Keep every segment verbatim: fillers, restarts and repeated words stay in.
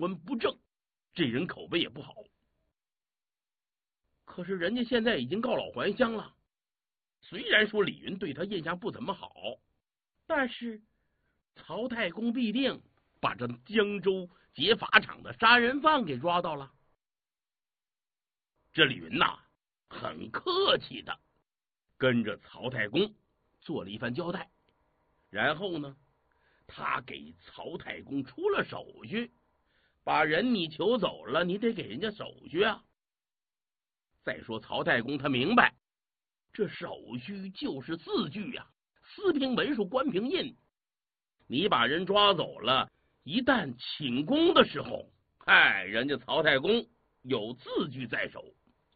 婚不正，这人口碑也不好。可是人家现在已经告老还乡了，虽然说李云对他印象不怎么好，但是曹太公必定把这江州劫法场的杀人犯给抓到了。这李云呐，很客气的跟着曹太公做了一番交代，然后呢，他给曹太公出了手续，把人你求走了，你得给人家手续啊。再说曹太公他明白，这手续就是字据呀、啊，私凭文书，官凭印。你把人抓走了，一旦请功的时候，哎，人家曹太公有字据在手。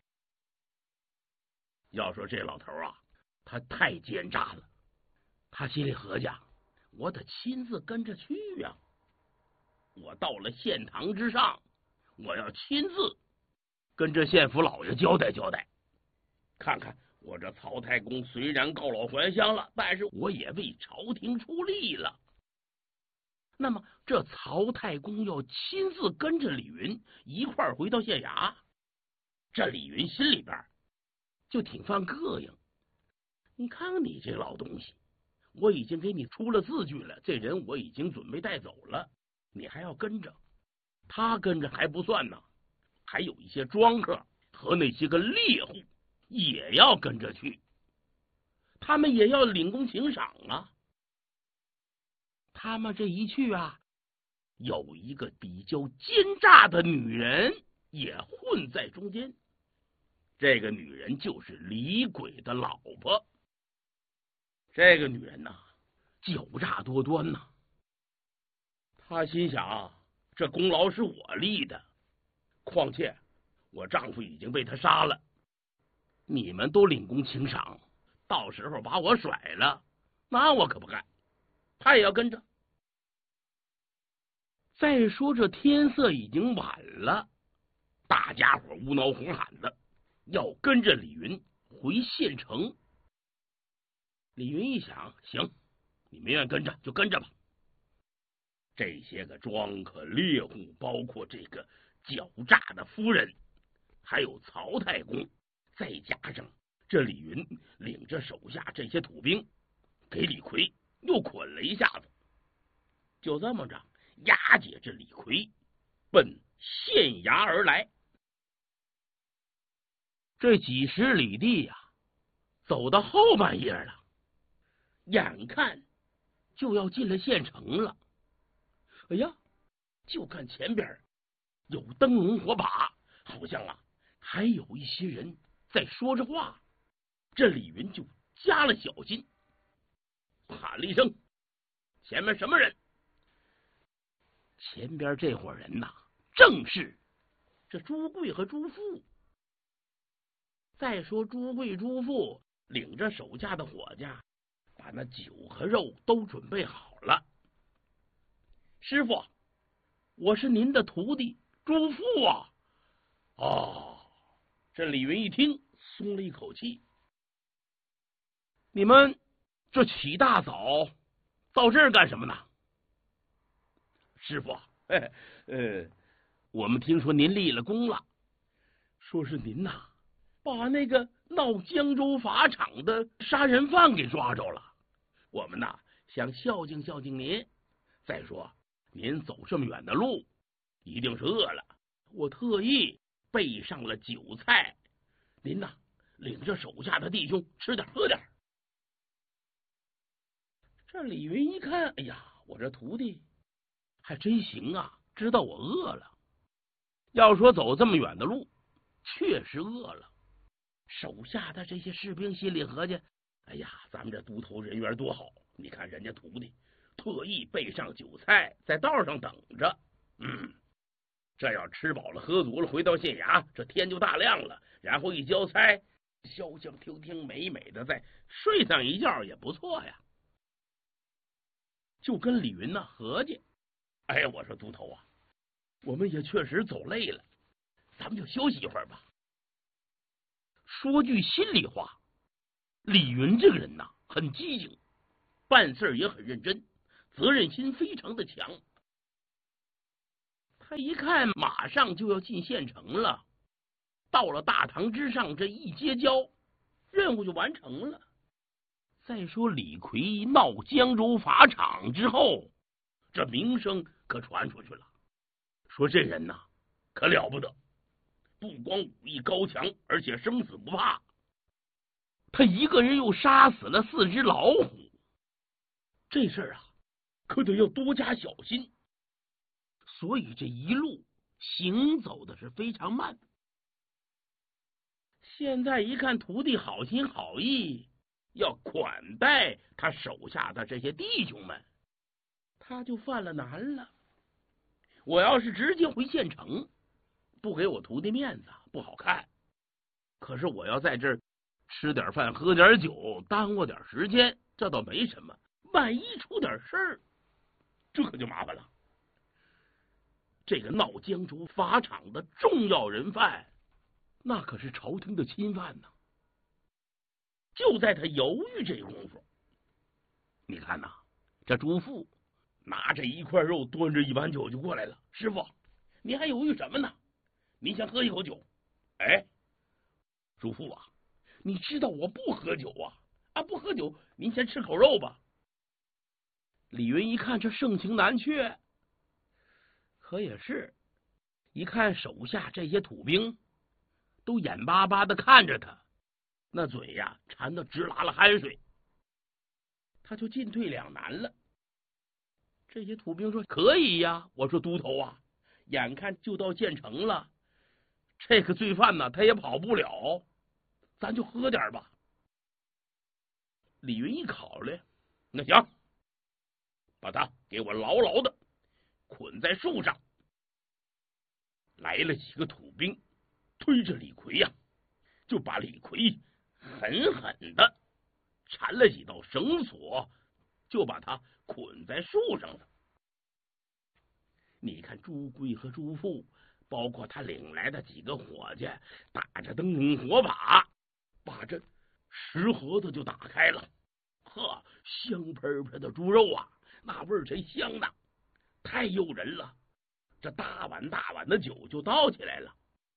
要说这老头啊，他太奸诈了。他心里合计，我得亲自跟着去呀、啊。我到了县堂之上，我要亲自跟这县府老爷交代交代，看看我这曹太公虽然告老还乡了，但是我也为朝廷出力了。那么这曹太公要亲自跟着李云一块儿回到县衙，这李云心里边就挺犯膈应。你看看你这老东西，我已经给你出了字据了，这人我已经准备带走了，你还要跟着？他跟着还不算呢，还有一些庄客和那些个猎户也要跟着去，他们也要领功请赏啊。他们这一去啊，有一个比较奸诈的女人也混在中间，这个女人就是李鬼的老婆。这个女人呐、啊，狡诈多端呐、啊。她心想，这功劳是我立的，况且我丈夫已经被他杀了，你们都领功请赏，到时候把我甩了，那我可不干。他也要跟着。再说这天色已经晚了，大家伙乌闹哄喊的，要跟着李云回县城。李云一想，行，你们愿意跟着就跟着吧。这些个庄客猎户，包括这个狡诈的夫人，还有曹太公，再加上这李云领着手下这些土兵，给李逵又捆了一下子，就这么着押解着李逵奔县衙而来。这几十里地呀、啊，走到后半夜了，眼看就要进了县城了。哎呀，就看前边有灯笼火把，好像啊还有一些人在说着话。这李云就加了小心，喊了一声：“前面什么人？”前边这伙人呐、啊，正是这朱贵和朱富。再说朱贵、朱富领着手下的伙计，把那酒和肉都准备好了。师傅，我是您的徒弟朱富啊。哦，这李云一听，松了一口气。你们这起大早到这儿干什么呢？师傅，呃，我们听说您立了功了，说是您呐、啊，把那个闹江州法场的杀人犯给抓着了。我们呐想孝敬孝敬您。再说您走这么远的路，一定是饿了，我特意备上了酒菜，您呐领着手下的弟兄吃点喝点。这李云一看，哎呀，我这徒弟还真行啊，知道我饿了。要说走这么远的路，确实饿了。手下的这些士兵心里合计，哎呀，咱们这都头人缘多好，你看人家徒弟特意备上酒菜，在道上等着。嗯，这要吃饱了喝足了，回到县衙，这天就大亮了，然后一交差，潇潇听听，美美的再睡上一觉也不错呀。就跟李云呢合计，哎呀，我说都头啊，我们也确实走累了，咱们就休息一会儿吧。说句心里话，李云这个人呐很机警，办事也很认真，责任心非常的强。 他一看马上就要进县城了，到了大堂之上，这一接交，任务就完成了。再说李逵闹江州法场之后，这名声可传出去了，说这人呐可了不得，不光武艺高强，而且生死不怕。他一个人又杀死了四只老虎，这事儿啊可得要多加小心。所以这一路行走的是非常慢。现在一看徒弟好心好意，要款待他手下的这些弟兄们，他就犯了难了。我要是直接回县城，不给我徒弟面子不好看，可是我要在这儿吃点饭喝点酒，耽误点时间，这倒没什么，万一出点事儿，这可就麻烦了。这个闹江州法场的重要人犯，那可是朝廷的钦犯呢。就在他犹豫这功夫，你看呐，这朱富拿着一块肉，端着一碗酒就过来了。师傅，你还犹豫什么呢？您先喝一口酒。哎，朱富啊，你知道我不喝酒啊，啊不喝酒，您先吃口肉吧。李云一看这盛情难却，可也是，一看手下这些土兵都眼巴巴的看着他，那嘴呀馋得直拉了汗水，他就进退两难了。这些土兵说可以呀，我说都头啊，眼看就到县城了，这个罪犯呢他也跑不了，咱就喝点吧。李云一考虑，那行，把他给我牢牢的捆在树上。来了几个土兵，推着李逵呀、啊，就把李逵狠狠的缠了几道绳索，就把他捆在树上了。你看朱贵和朱富，包括他领来的几个伙计，打着灯笼火把，把这石盒子就打开了。呵，香喷喷的猪肉啊，那味儿真香呢，太诱人了。这大碗大碗的酒就倒起来了。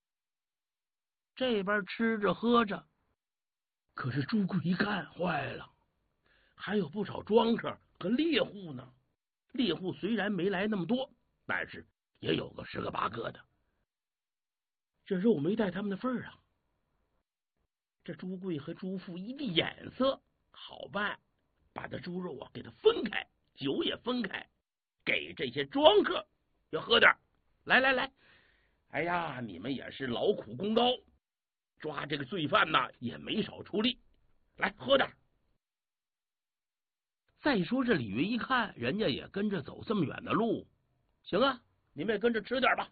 这边吃着喝着，可是朱贵一看坏了，还有不少庄客和猎户呢。猎户虽然没来那么多，但是也有个十个八个的，这肉没带他们的份儿啊。这朱贵和朱富一闭眼色，好办，把这猪肉啊给它分开，酒也分开，给这些庄客要喝点。来来来，哎呀，你们也是劳苦功高，抓这个罪犯呢也没少出力，来喝点。再说这李云一看人家也跟着走这么远的路，行啊，你们也跟着吃点吧。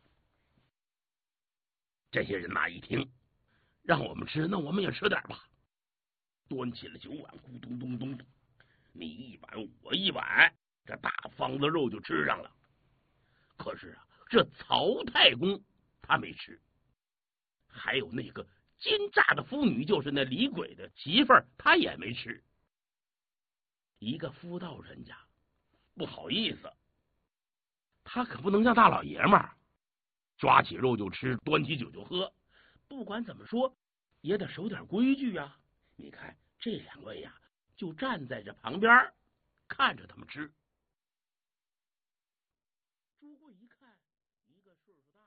这些人那一听让我们吃，那我们也吃点吧。端起了酒碗，咕咚咚咚咚，你一碗我一碗，这大方的肉就吃上了。可是啊，这曹太公他没吃，还有那个奸诈的妇女，就是那李鬼的媳妇儿，他也没吃。一个夫道人家不好意思，他可不能像大老爷们儿抓起肉就吃，端起酒就喝，不管怎么说也得守点规矩啊。你看这两位呀、啊，就站在这旁边看着他们吃。朱贵一看，一个岁数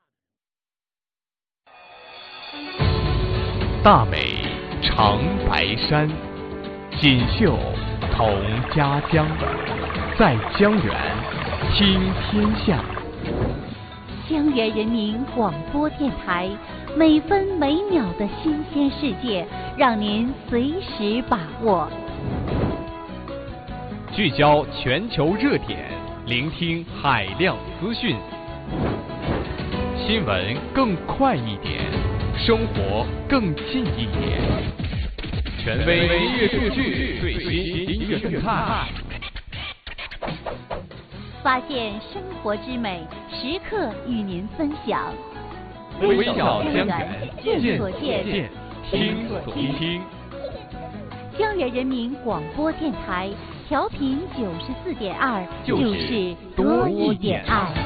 大的大美长白山，锦绣同家乡，在江源听天下。 江源人民广播电台，每分每秒的新鲜世界，让您随时把握。 聚焦全球热点，聆听海量资讯，新闻更快一点，生活更近一点。权威音乐数据，最新音乐动态， 发现生活之美，时刻与您分享。 微笑江源， 见所见， 听所听。 江源人民广播电台，调频九十四点二，就是多一点爱。